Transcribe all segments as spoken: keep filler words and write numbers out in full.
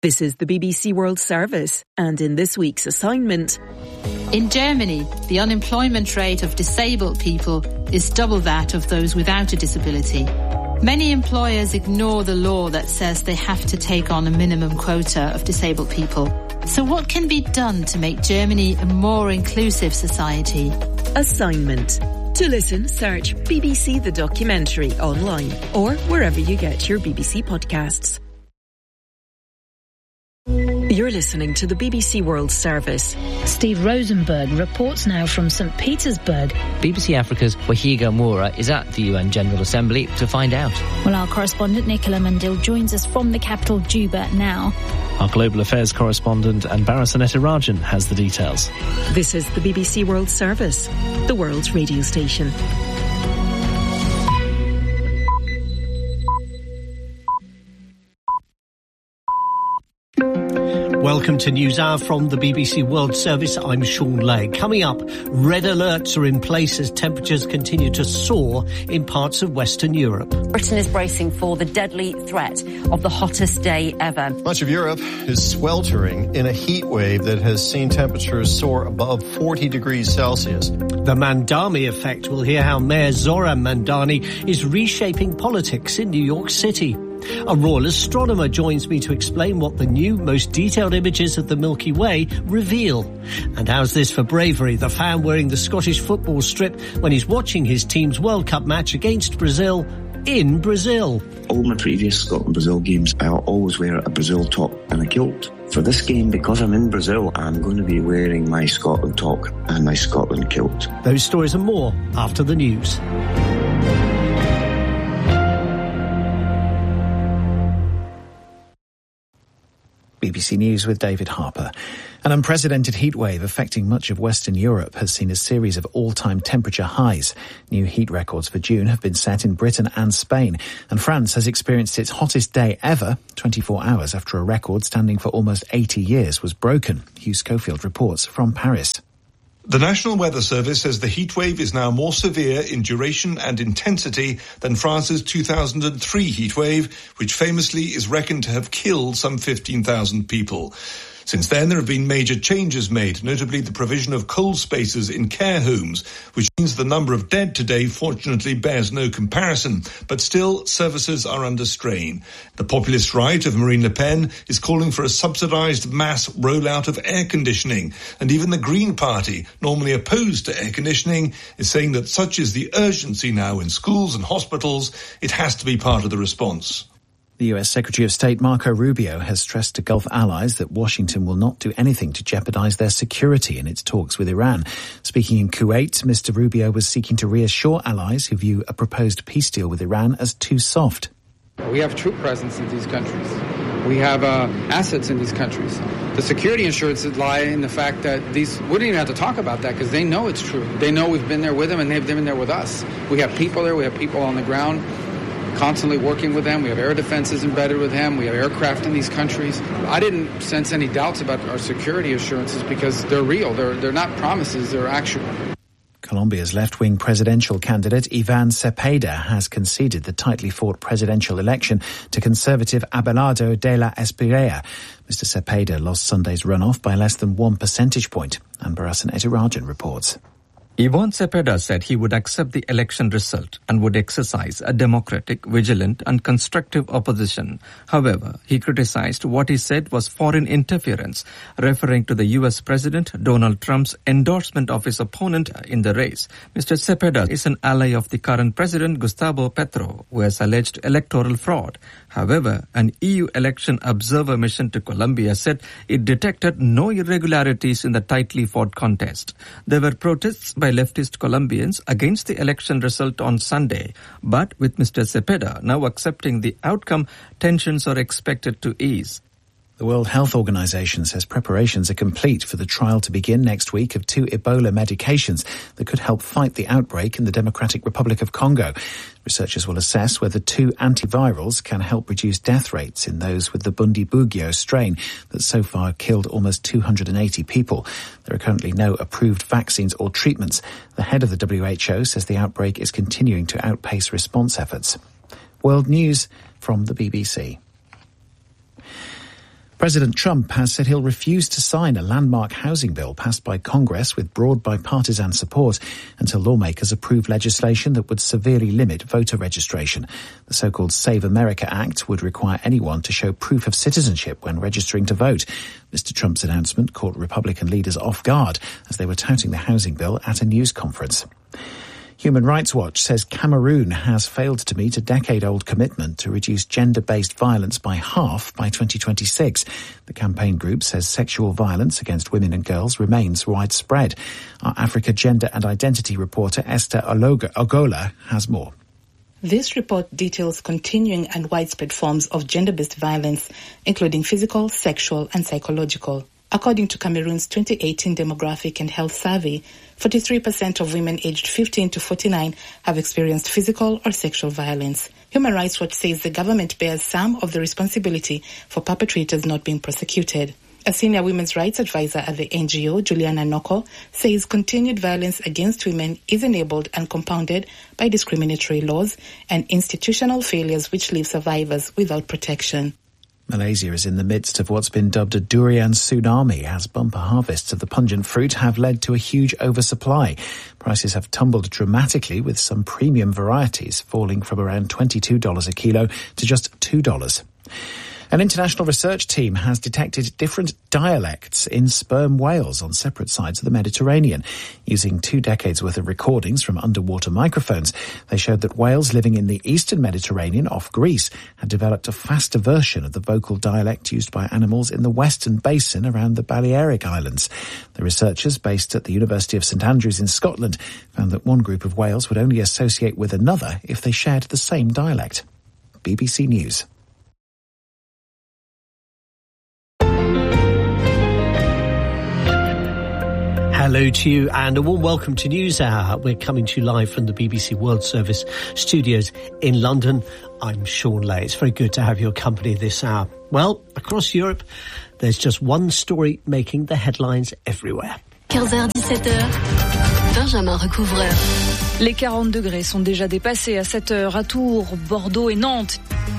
This is the B B C World Service, and in this week's assignment... In Germany, the unemployment rate of disabled people is double that of those without a disability. Many employers ignore the law that says they have to take on a minimum quota of disabled people. So what can be done to make Germany a more inclusive society? Assignment. To listen, search B B C The Documentary online or wherever you get your B B C podcasts. You're listening to the B B C World Service. Steve Rosenberg reports now from Saint Petersburg. B B C Africa's Wahiga Moura is at the U N General Assembly to find out. Well, our correspondent Nicola Mandil joins us from the capital, Juba, now. Our global affairs correspondent Anbarasan Etirajan has the details. This is the B B C World Service, the world's radio station. Welcome to NewsHour from the B B C World Service. I'm Sean Lay. Coming up, red alerts are in place as temperatures continue to soar in parts of Western Europe. Britain is bracing for the deadly threat of the hottest day ever. Much of Europe is sweltering in a heat wave that has seen temperatures soar above forty degrees Celsius. The Mandami effect. We'll hear how Mayor Zoran Mandani is reshaping politics in New York City. A royal astronomer joins me to explain what the new, most detailed images of the Milky Way reveal. And how's this for bravery? The fan wearing the Scottish football strip when he's watching his team's World Cup match against Brazil in Brazil. All my previous Scotland-Brazil games, I'll always wear a Brazil top and a kilt. For this game, because I'm in Brazil, I'm going to be wearing my Scotland top and my Scotland kilt. Those stories and more after the news. B B C News with David Harper. An unprecedented heatwave affecting much of Western Europe has seen a series of all-time temperature highs. New heat records for June have been set in Britain and Spain, and France has experienced its hottest day ever, twenty-four hours after a record standing for almost eighty years was broken. Hugh Schofield reports from Paris. The National Weather Service says the heatwave is now more severe in duration and intensity than France's two thousand three heatwave, which famously is reckoned to have killed some fifteen thousand people. Since then, there have been major changes made, notably the provision of cold spaces in care homes, which means the number of dead today fortunately bears no comparison, but still services are under strain. The populist right of Marine Le Pen is calling for a subsidised mass rollout of air conditioning, and even the Green Party, normally opposed to air conditioning, is saying that such is the urgency now in schools and hospitals, it has to be part of the response. The U S Secretary of State Marco Rubio has stressed to Gulf allies that Washington will not do anything to jeopardize their security in its talks with Iran. Speaking in Kuwait, Mister Rubio was seeking to reassure allies who view a proposed peace deal with Iran as too soft. We have troop presence in these countries. We have uh, assets in these countries. The security assurances lie in the fact that these, we don't even have to talk about that because they know it's true. They know we've been there with them and they've been there with us. We have people there. We have people on the ground constantly working with them. We have air defenses embedded with them. We have aircraft in these countries. I didn't sense any doubts about our security assurances because they're real. They're, they're not promises. They're actual. Colombia's left-wing presidential candidate Iván Cepeda has conceded the tightly fought presidential election to conservative Abelardo de la Espriella. Mister Cepeda lost Sunday's runoff by less than one percentage point. Anbarasan Etirajan reports. Iván Cepeda said he would accept the election result and would exercise a democratic, vigilant and constructive opposition. However, he criticized what he said was foreign interference, referring to the U S President Donald Trump's endorsement of his opponent in the race. Mister Cepeda is an ally of the current president Gustavo Petro, who has alleged electoral fraud. However, an E U election observer mission to Colombia said it detected no irregularities in the tightly fought contest. There were protests by leftist Colombians against the election result on Sunday, but with Mister Cepeda now accepting the outcome, tensions are expected to ease. The World Health Organization says preparations are complete for the trial to begin next week of two Ebola medications that could help fight the outbreak in the Democratic Republic of Congo. Researchers will assess whether two antivirals can help reduce death rates in those with the Bundibugyo strain that so far killed almost two hundred eighty people. There are currently no approved vaccines or treatments. The head of the W H O says the outbreak is continuing to outpace response efforts. World News from the B B C. President Trump has said he'll refuse to sign a landmark housing bill passed by Congress with broad bipartisan support until lawmakers approve legislation that would severely limit voter registration. The so-called Save America Act would require anyone to show proof of citizenship when registering to vote. Mister Trump's announcement caught Republican leaders off guard as they were touting the housing bill at a news conference. Human Rights Watch says Cameroon has failed to meet a decade-old commitment to reduce gender-based violence by half by twenty twenty-six. The campaign group says sexual violence against women and girls remains widespread. Our Africa Gender and Identity reporter Esther Ogola has more. This report details continuing and widespread forms of gender-based violence, including physical, sexual and psychological. According to Cameroon's twenty eighteen Demographic and Health Survey, forty-three percent of women aged fifteen to forty-nine have experienced physical or sexual violence. Human Rights Watch says the government bears some of the responsibility for perpetrators not being prosecuted. A senior women's rights advisor at the N G O, Juliana Noko, says continued violence against women is enabled and compounded by discriminatory laws and institutional failures which leave survivors without protection. Malaysia is in the midst of what's been dubbed a durian tsunami as bumper harvests of the pungent fruit have led to a huge oversupply. Prices have tumbled dramatically, with some premium varieties falling from around twenty-two dollars a kilo to just two dollars. An international research team has detected different dialects in sperm whales on separate sides of the Mediterranean. Using two decades worth of recordings from underwater microphones, they showed that whales living in the eastern Mediterranean off Greece had developed a faster version of the vocal dialect used by animals in the western basin around the Balearic Islands. The researchers, based at the University of St Andrews in Scotland, found that one group of whales would only associate with another if they shared the same dialect. B B C News. Hello to you and a warm welcome to News Hour. We're coming to you live from the B B C World Service studios in London. I'm Sean Lay. It's very good to have your company this hour. Well, across Europe, there's just one story making the headlines everywhere. quinze heures dix-sept heures, Benjamin Recouvreur. Les quarante degrés sont déjà dépassés à cette heure à Tours, Bordeaux et Nantes.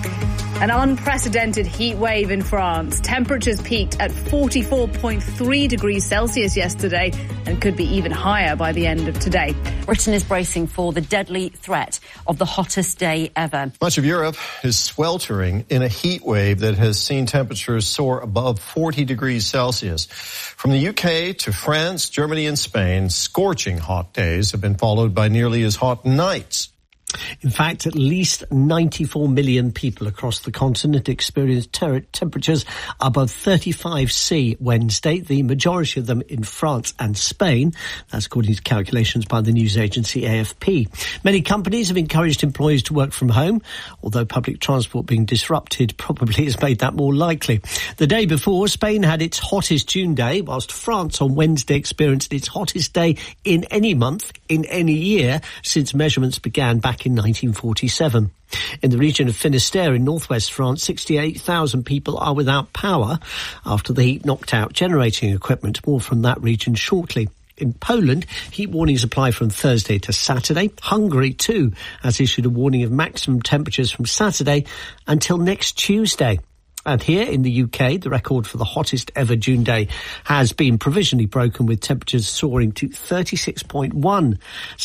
An unprecedented heat wave in France. Temperatures peaked at forty-four point three degrees Celsius yesterday and could be even higher by the end of today. Britain is bracing for the deadly threat of the hottest day ever. Much of Europe is sweltering in a heat wave that has seen temperatures soar above forty degrees Celsius. From the U K to France, Germany and Spain, scorching hot days have been followed by nearly as hot nights. In fact, at least ninety-four million people across the continent experienced ter- temperatures above thirty-five C Wednesday, the majority of them in France and Spain. That's according to calculations by the news agency A F P. Many companies have encouraged employees to work from home, although public transport being disrupted probably has made that more likely. The day before, Spain had its hottest June day, whilst France on Wednesday experienced its hottest day in any month, in any year, since measurements began back in nineteen forty-seven. In the region of Finistère in northwest France, sixty-eight thousand people are without power after the heat knocked out generating equipment. More from that region shortly. In Poland, heat warnings apply from Thursday to Saturday. Hungary, too, has issued a warning of maximum temperatures from Saturday until next Tuesday. And here in the U K, the record for the hottest ever June day has been provisionally broken, with temperatures soaring to thirty-six point one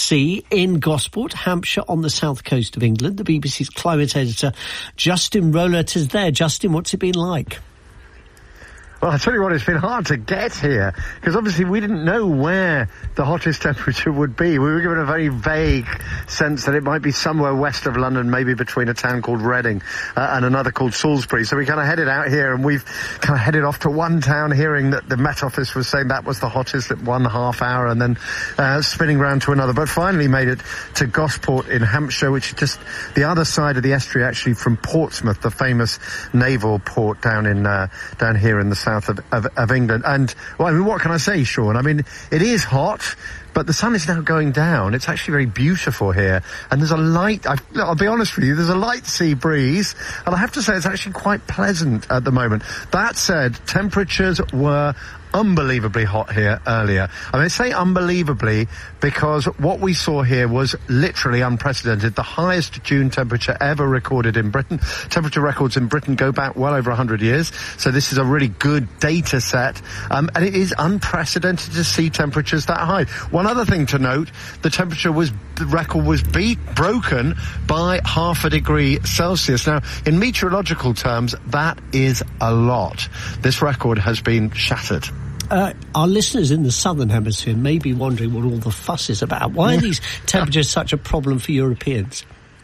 C in Gosport, Hampshire, on the south coast of England. The B B C's climate editor, Justin Rowlatt, is there. Justin, what's it been like? Well, I tell you what, it's been hard to get here, because obviously we didn't know where the hottest temperature would be. We were given a very vague sense that it might be somewhere west of London, maybe between a town called Reading uh, and another called Salisbury. So we kind of headed out here, and we've kind of headed off to one town, hearing that the Met Office was saying that was the hottest at one half hour, and then uh, spinning round to another. But finally made it to Gosport in Hampshire, which is just the other side of the estuary, actually, from Portsmouth, the famous naval port down in uh, down here in the south Of, of, of England. And, well, I mean, what can I say, Sean? I mean, it is hot, but the sun is now going down. It's actually very beautiful here. And there's a light, I, I'll be honest with you, there's a light sea breeze. And I have to say, it's actually quite pleasant at the moment. That said, temperatures were unbelievably hot here earlier. I mean, I say unbelievably because what we saw here was literally unprecedented. The highest June temperature ever recorded in Britain. Temperature records in Britain go back well over one hundred years, so this is a really good data set. Um, and it is unprecedented to see temperatures that high. One other thing to note, the temperature was, the record was beat, broken by half a degree Celsius. Now, in meteorological terms, that is a lot. This record has been shattered. Uh, our listeners in the southern hemisphere may be wondering what all the fuss is about. Why are these temperatures such a problem for Europeans?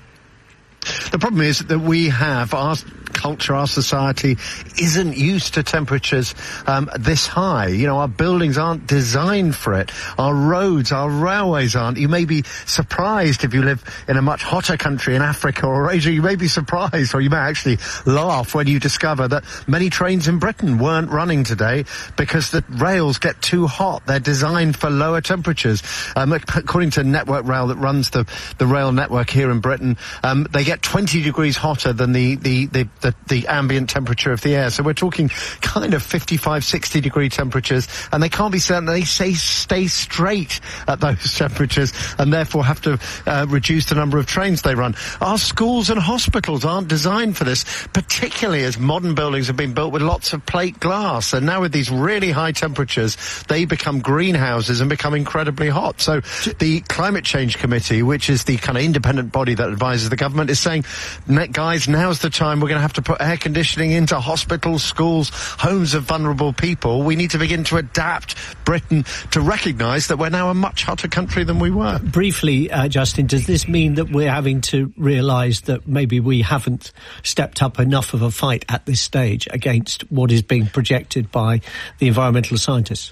The problem is that we have, our culture, our society isn't used to temperatures um, this high. You know, our buildings aren't designed for it. Our roads, our railways aren't. You may be surprised if you live in a much hotter country in Africa or Asia. You may be surprised, or you may actually laugh when you discover that many trains in Britain weren't running today because the rails get too hot. They're designed for lower temperatures. Um, according to Network Rail that runs the, the rail network here in Britain, um, they get twenty degrees hotter than the, the, the, the, the ambient temperature of the air. So we're talking kind of fifty-five, sixty degree temperatures, and they can't be certain they say stay straight at those temperatures and therefore have to uh, reduce the number of trains they run. Our schools and hospitals aren't designed for this, particularly as modern buildings have been built with lots of plate glass, and now with these really high temperatures they become greenhouses and become incredibly hot. So the Climate Change Committee, which is the kind of independent body that advises the government, is saying, guys, now's the time. We're going to have to put air conditioning into hospitals, schools, homes of vulnerable people. We need to begin to adapt Britain to recognise that we're now a much hotter country than we were. Briefly, uh, Justin, does this mean that we're having to realise that maybe we haven't stepped up enough of a fight at this stage against what is being projected by the environmental scientists?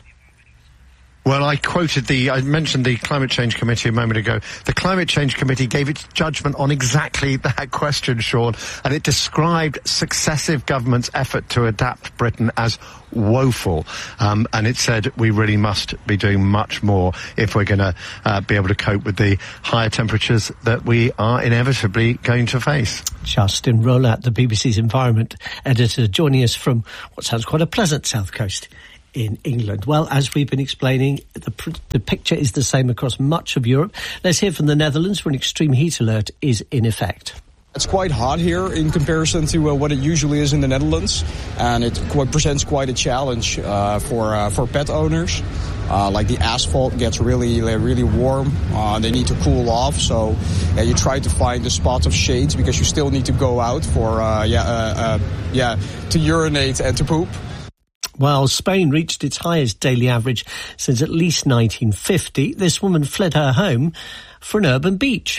Well, I quoted the, I mentioned the Climate Change Committee a moment ago. The Climate Change Committee gave its judgment on exactly that question, Sean, and it described successive governments' effort to adapt Britain as woeful. Um, and it said we really must be doing much more if we're going to uh, be able to cope with the higher temperatures that we are inevitably going to face. Justin Rowlatt, the B B C's environment editor, joining us from what sounds quite a pleasant south coast in England. Well, as we've been explaining, the, pr- the picture is the same across much of Europe. Let's hear from the Netherlands, where an extreme heat alert is in effect. It's quite hot here in comparison to uh, what it usually is in the Netherlands, and it qu- presents quite a challenge uh, for uh, for pet owners. Uh, like the asphalt gets really, really warm. Uh, they need to cool off, so uh, you try to find the spots of shades because you still need to go out for uh, yeah, uh, uh, yeah, to urinate and to poop. Well, Spain reached its highest daily average since at least nineteen fifty. This woman fled her home for an urban beach.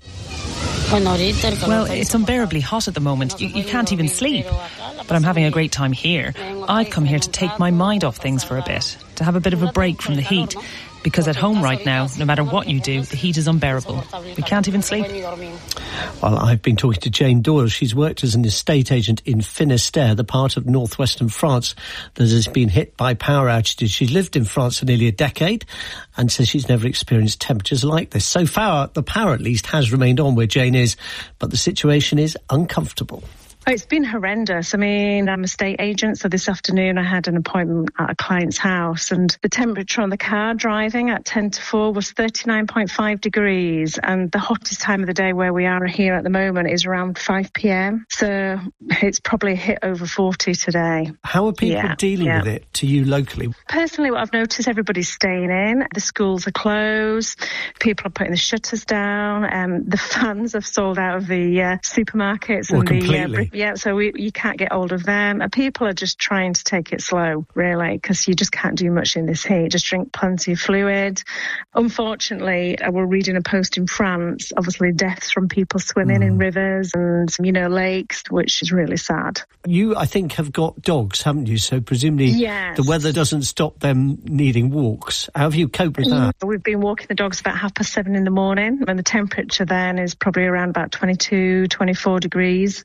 Well, it's unbearably hot at the moment. You, you can't even sleep. But I'm having a great time here. I've come here to take my mind off things for a bit, to have a bit of a break from the heat. Because at home right now, no matter what you do, the heat is unbearable. We can't even sleep. Well, I've been talking to Jane Doyle. She's worked as an estate agent in Finistère, the part of northwestern France that has been hit by power outages. She's lived in France for nearly a decade and says she's never experienced temperatures like this. So far, the power at least has remained on where Jane is, but the situation is uncomfortable. It's been horrendous. I mean, I'm a estate agent, so this afternoon I had an appointment at a client's house, and the temperature on the car driving at ten to four was thirty-nine point five degrees, and the hottest time of the day where we are here at the moment is around five p.m. So it's probably hit over forty today. How are people yeah, dealing yeah. with it to you locally? Personally, what I've noticed, everybody's staying in. The schools are closed. People are putting the shutters down. Um, the fans have sold out of the uh, supermarkets. Well, and completely. the uh, Yeah, so we, you can't get hold of them. And people are just trying to take it slow, really, because you just can't do much in this heat. Just drink plenty of fluid. Unfortunately, I was reading a post in France, obviously deaths from people swimming mm. in rivers and, you know, lakes, which is really sad. You, I think, have got dogs, haven't you? So presumably yes. the weather doesn't stop them needing walks. How have you coped with that? We've been walking the dogs about half past seven in the morning, and the temperature then is probably around about twenty-two, twenty-four degrees.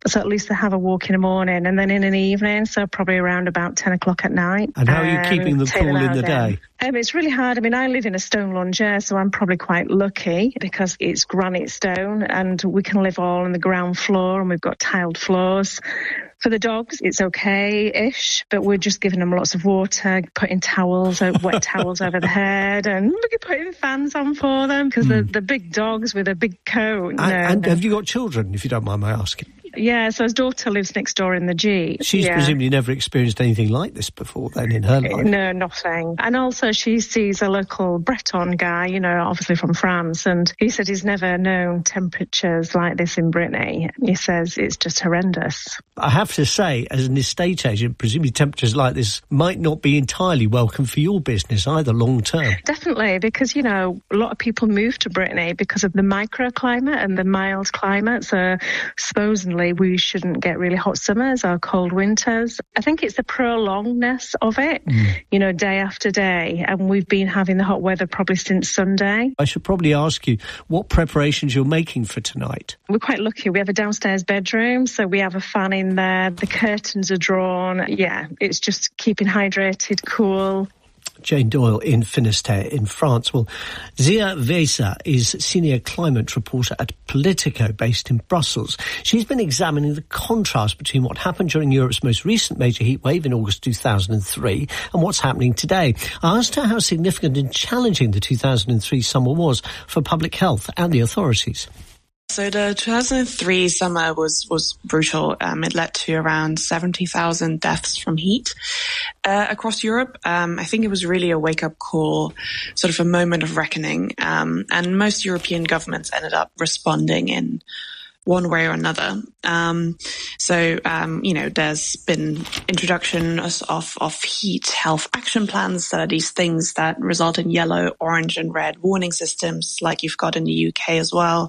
So at least they have a walk in the morning, and then in an evening, so probably around about ten o'clock at night. And how are you um, keeping them cool in the day? Um, it's really hard. I mean, I live in a stone lunge, so I'm probably quite lucky because it's granite stone and we can live all on the ground floor and we've got tiled floors. For the dogs, it's okay-ish, but we're just giving them lots of water, putting towels, wet towels over the head, and we're putting fans on for them because mm. they're, they're big dogs with a big coat. And, and have you got children, if you don't mind my asking? Yeah, so his daughter lives next door in the G. She's yeah. presumably never experienced anything like this before then in her life. No, nothing. And also she sees a local Breton guy, you know, obviously from France, and he said he's never known temperatures like this in Brittany. He says it's just horrendous. I have to say, as an estate agent, presumably temperatures like this might not be entirely welcome for your business either long term. Definitely, because, you know, a lot of people move to Brittany because of the microclimate and the mild climate, so supposedly we shouldn't get really hot summers or cold winters. I think it's the prolongedness of it, mm. you know, day after day. And we've been having the hot weather probably since Sunday. I should probably ask you what preparations you're making for tonight. We're quite lucky. We have a downstairs bedroom, so we have a fan in there. The curtains are drawn. Yeah, it's just keeping hydrated, cool. Jane Doyle in Finistère in France. Well, Zia Vesa is senior climate reporter at Politico based in Brussels. She's been examining the contrast between what happened during Europe's most recent major heat wave in August two thousand three and what's happening today. I asked her how significant and challenging the two thousand three summer was for public health and the authorities. So the two thousand three summer was, was brutal. Um, it led to around seventy thousand deaths from heat uh, across Europe. Um, I think it was really a wake-up call, sort of a moment of reckoning. Um, and most European governments ended up responding in one way or another. Um, so, um, you know, there's been introduction of, of heat health action plans that are these things that result in yellow, orange and red warning systems like you've got in the U K as well.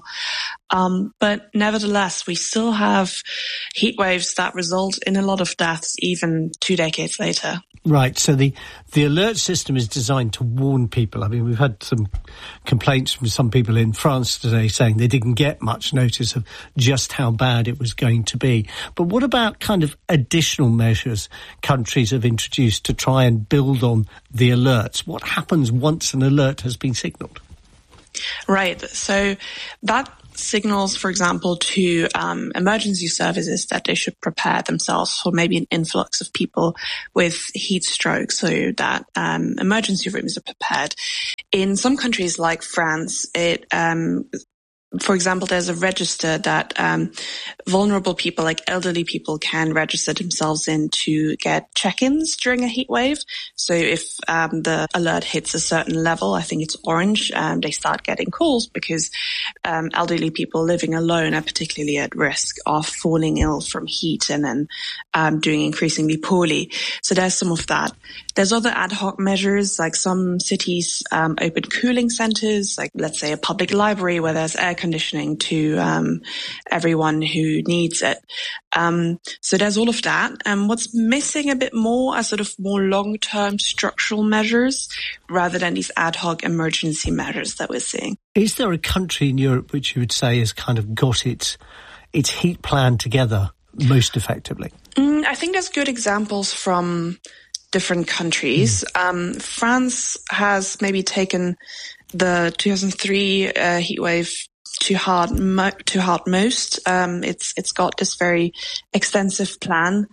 Um, but nevertheless, we still have heat waves that result in a lot of deaths even two decades later. Right. So the, the alert system is designed to warn people. I mean, we've had some complaints from some people in France today saying they didn't get much notice of just how bad it was going to be. But what about kind of additional measures countries have introduced to try and build on the alerts? What happens once an alert has been signalled? Right. So that signals, for example, to um, emergency services that they should prepare themselves for maybe an influx of people with heat stroke, so that um, emergency rooms are prepared. In some countries like France, it um, for example, there's a register that um, vulnerable people, like elderly people, can register themselves in to get check-ins during a heat wave. So if um, the alert hits a certain level, I think it's orange, um, they start getting calls because um, elderly people living alone are particularly at risk of falling ill from heat and then um, doing increasingly poorly. So there's some of that. There's other ad hoc measures, like some cities um, open cooling centers, like let's say a public library where there's air conditioning to um, everyone who needs it. Um, so there's all of that. And what's missing a bit more are sort of more long-term structural measures rather than these ad hoc emergency measures that we're seeing. Is there a country in Europe which you would say has kind of got its its heat plan together most effectively? Mm, I think there's good examples from different countries. Mm. Um, France has maybe taken the two thousand three uh, heat wave too hard, mo- too hard most. Um, it's it's got this very extensive plan.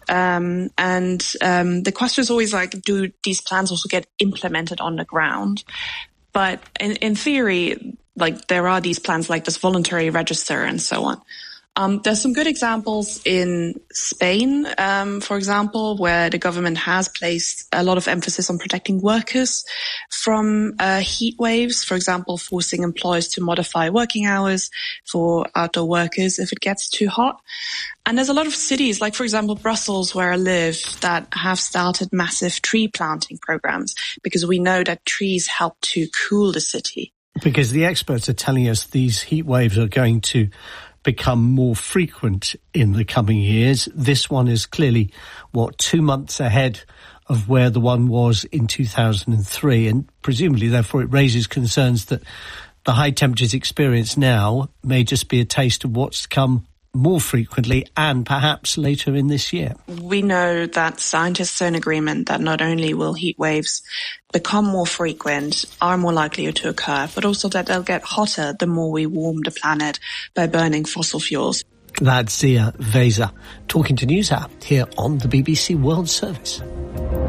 Um, and um, the question is always like, do these plans also get implemented on the ground? But in, in theory, like there are these plans like this voluntary register and so on. Um, there's some good examples in Spain, um, for example, where the government has placed a lot of emphasis on protecting workers from uh, heat waves, for example, forcing employers to modify working hours for outdoor workers if it gets too hot. And there's a lot of cities, like, for example, Brussels, where I live, that have started massive tree planting programs because we know that trees help to cool the city. Because the experts are telling us these heat waves are going to become more frequent in the coming years. This one is clearly, what, two months ahead of where the one was in two thousand three, and presumably, therefore, it raises concerns that the high temperatures experienced now may just be a taste of what's to come more frequently and perhaps later in this year. We know that scientists are in agreement that not only will heat waves become more frequent, are more likely to occur, but also that they'll get hotter the more we warm the planet by burning fossil fuels. That's Zia Veza talking to NewsHour here on the B B C World Service.